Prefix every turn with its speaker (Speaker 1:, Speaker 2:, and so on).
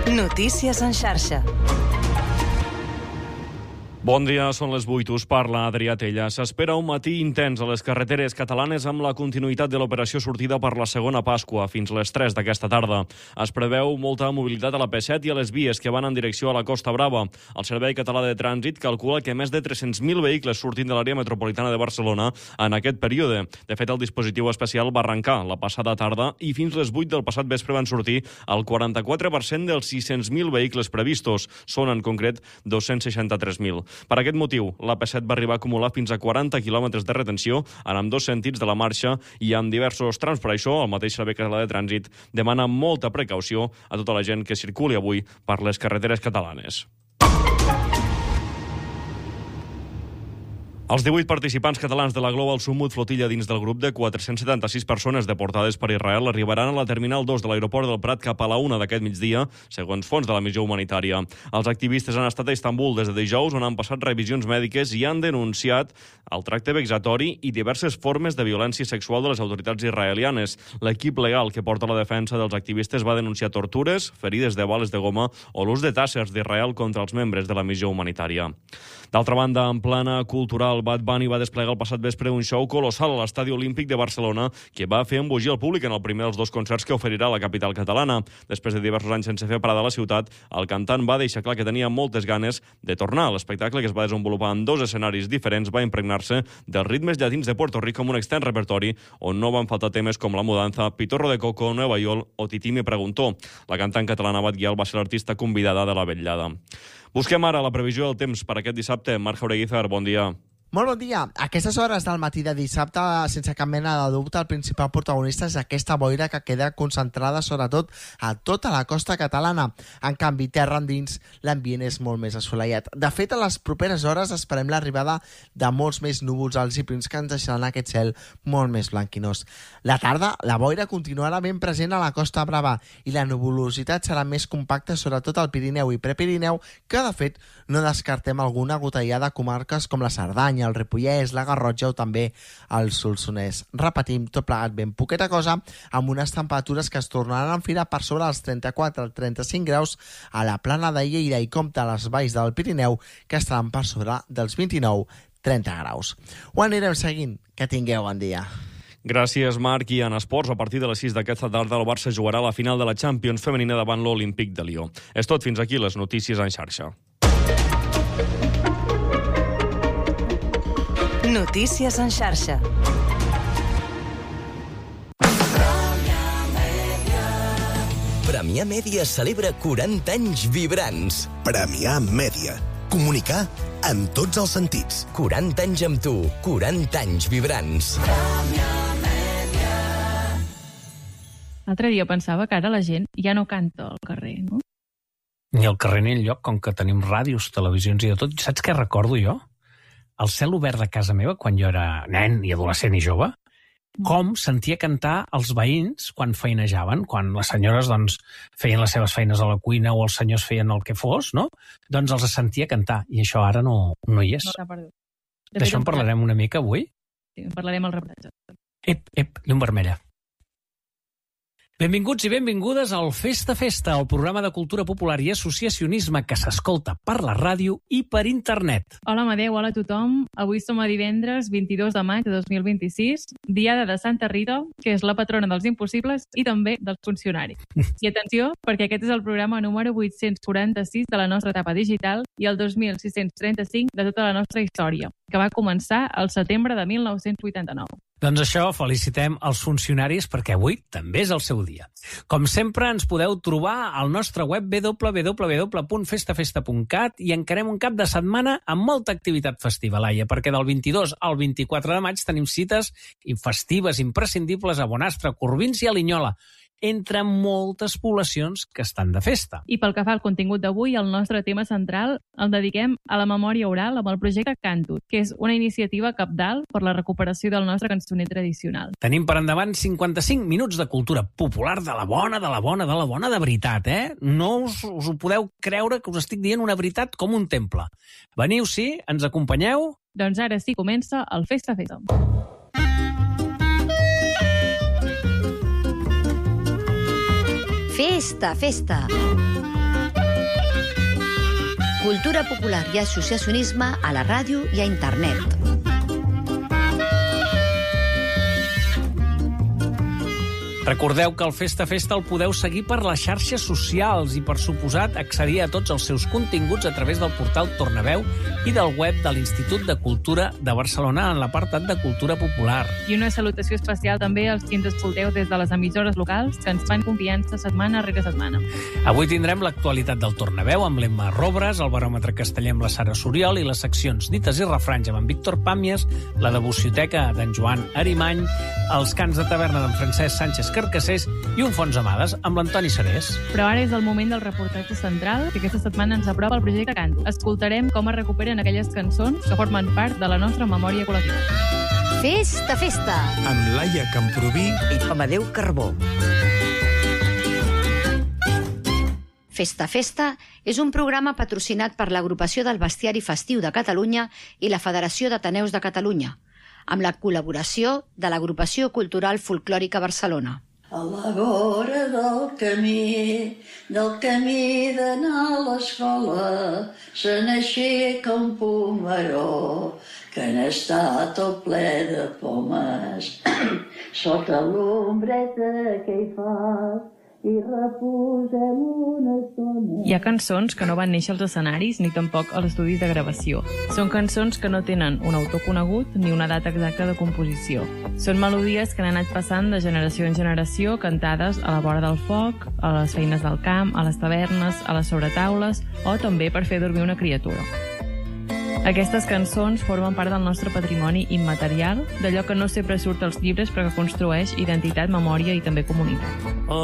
Speaker 1: Notícies en xarxa.
Speaker 2: Bon dia, són les 8, us parla Adrià Tella. S'espera un matí intens a les carreteres catalanes amb la continuïtat de l'operació sortida per la segona Pasqua fins les 3 d'aquesta tarda. Es preveu molta mobilitat a la P7 i a les vies que van en direcció a la Costa Brava. El Servei Català de Trànsit calcula que més de 300.000 vehicles sortint de l'àrea metropolitana de Barcelona en aquest període. De fet, el dispositiu especial va arrencar la passada tarda i fins les 8 del passat vespre van sortir el 44% dels 600.000 vehicles previstos. Són, en concret, 263.000. Per aquest motiu, la P7 va arribar a acumular fins a 40 quilòmetres de retenció en ambdós sentits de la marxa i amb diversos trams. Per això, el mateix Servei Català de Trànsit demana molta precaució a tota la gent que circuli avui per les carreteres catalanes. Els 18 participants catalans de la Global Summit Flotilla dins del grup de 476 persones deportades per Israel arribaran a la Terminal 2 de l'aeroport del Prat cap a la 1 d'aquest migdia, segons fons de la missió humanitària. Els activistes han estat a Istanbul des de dijous, on han passat revisions mèdiques i han denunciat el tracte vexatori i diverses formes de violència sexual de les autoritats israelianes. L'equip legal que porta la defensa dels activistes va denunciar tortures, ferides de bales de goma o l'ús de tàssers d'Israel contra els membres de la missió humanitària. D'altra banda, en plana cultural, Bad Bunny va desplegar el passat vespre un show colossal a l'Estadi Olímpic de Barcelona que va fer embogir el públic en el primer dels dos concerts que oferirà a la capital catalana. Després de diversos anys sense fer parada a la ciutat, el cantant va deixar clar que tenia moltes ganes de tornar. L'espectacle, que es va desenvolupar en dos escenaris diferents, va impregnar-se dels ritmes llatins de Puerto Rico amb un extens repertori on no van faltar temes com La Mudanza, Pitorro de Coco, Nueva York o Tití me preguntó. La cantant catalana Bat Guial va ser l'artista convidada de la vetllada. Busquem ara la previsió del temps per aquest dissabte. Marc Jaureguizar, bon dia.
Speaker 3: Molt bon dia. A aquestes hores del matí de dissabte, sense cap mena de dubte, el principal protagonista és aquesta boira que queda concentrada sobretot a tota la costa catalana. En canvi, terra endins, l'ambient és molt més assolellat. De fet, a les properes hores esperem l'arribada de molts més núvols alts i prims que ens deixaran aquest cel molt més blanquinós. La tarda, la boira continuarà ben present a la Costa Brava i la nuvolositat serà més compacta sobretot al Pirineu i Prepirineu, que de fet no descartem alguna gotellada a comarques com la Cerdanya, el Ripollès, la Garrotxa o també el Solsonès. Repetim, tot plegat ben poqueta cosa, amb unes temperatures que es tornaran a enfilar per sobre els 34-35 graus a la plana de Lleida i compta a les valls del Pirineu, que estaran per sobre dels 29-30 graus. Ho anirem seguint. Que tingueu bon dia.
Speaker 2: Gràcies, Marc. I en esports, a partir de les 6 d'aquesta tarda, el Barça jugarà la final de la Champions femenina davant l'Olímpic de Lió. És tot, fins aquí les notícies en xarxa.
Speaker 1: Notícies en xarxa.
Speaker 4: Premià Mèdia celebra 40 anys vibrants.
Speaker 5: Premià Mèdia. Comunicar en tots els sentits.
Speaker 4: 40 anys amb tu, 40 anys vibrants.
Speaker 6: L'altre dia pensava que ara la gent ja no canta al carrer, no?
Speaker 7: Ni al carrer ni enlloc, com que tenim ràdios, televisions i de tot. Saps què recordo jo? El cel obert de casa meva, quan jo era nen i adolescent i jove, com sentia cantar els veïns quan feinejaven, quan les senyores doncs, feien les seves feines a la cuina o els senyors feien el que fos, no? Doncs els sentia cantar, i això ara no hi és.
Speaker 6: No s'ha perdut.
Speaker 7: D'això en parlarem una mica avui?
Speaker 6: Sí, en parlarem al reportatge.
Speaker 7: Ep, llum vermella. Benvinguts i benvingudes al Festa Festa, el programa de cultura popular i associacionisme que s'escolta per la ràdio i per internet.
Speaker 6: Hola, Amadeu, hola a tothom. Avui som a divendres 22 de maig de 2026, diada de Santa Rita, que és la patrona dels impossibles i també dels funcionaris. I atenció, perquè aquest és el programa número 846 de la nostra etapa digital i el 2635 de tota la nostra història, que va començar al setembre de 1989.
Speaker 7: Doncs això, felicitem els funcionaris perquè avui també és el seu dia. Com sempre, ens podeu trobar al nostre web www.festafesta.cat i encarem un cap de setmana amb molta activitat festiva, Laia, perquè del 22 al 24 de maig tenim cites festives imprescindibles a Bonastre, Corbins i a Linyola, entre moltes poblacions que estan de festa.
Speaker 6: I pel que fa al contingut d'avui, el nostre tema central el dediquem a la memòria oral amb el projecte Cantut, que és una iniciativa cabdal per la recuperació del nostre cançoner tradicional.
Speaker 7: Tenim per endavant 55 minuts de cultura popular de la bona, de veritat, eh? No us ho podeu creure que us estic dient una veritat com un temple. Veniu, sí? Ens acompanyeu?
Speaker 6: Doncs ara sí, comença el Festa Festa.
Speaker 1: Festa, festa.
Speaker 8: Cultura popular i associacionisme a la ràdio i a internet.
Speaker 7: Recordeu que el Festa Festa el podeu seguir per les xarxes socials i, per suposat, accedir a tots els seus continguts a través del portal Tornaveu i del web de l'Institut de Cultura de Barcelona en l'apartat de Cultura Popular.
Speaker 6: I una salutació especial també als qui ens escolteu des de les emissores locals que ens fan confiança setmana rere setmana.
Speaker 7: Avui tindrem l'actualitat del Tornaveu amb l'Emma Robres, el baròmetre casteller amb la Sara Soriol i les seccions Dites i Refranys amb en Víctor Pàmies, la devocioteca d'en Joan Arimany, els cants de taverna d'en Francesc Sánchez Carcassés i un fons amades amb l'Antoni Serés.
Speaker 6: Però ara és el moment del reportatge central que aquesta setmana ens aprova el projecte Cant. Escoltarem com es recuperen aquelles cançons que formen part de la nostra memòria col·lectiva.
Speaker 8: Festa, festa!
Speaker 5: Amb Laia Camproví
Speaker 1: I Amadeu Carbó.
Speaker 8: Festa, festa és un programa patrocinat per l'Agrupació del Bestiari Festiu de Catalunya i la Federació d'Ateneus de Catalunya, amb la col·laboració de l'Agrupació Cultural Folclòrica Barcelona.
Speaker 9: A la vora del camí d'anar a l'escola, se n'aixeca un pomeró que n'està tot ple de pomes. Sota l'ombreta que hi fa i reposem una estona.
Speaker 6: Hi ha cançons que no van néixer als escenaris ni tampoc als estudis de gravació. Són cançons que no tenen un autor conegut ni una data exacta de composició. Són melodies que han anat passant de generació en generació, cantades a la vora del foc, a les feines del camp, a les tavernes, a les sobretaules o també per fer dormir una criatura. Aquestes cançons formen part del nostre patrimoni immaterial, d'allò que no sempre surt als llibres però que construeix identitat, memòria i també comunitat.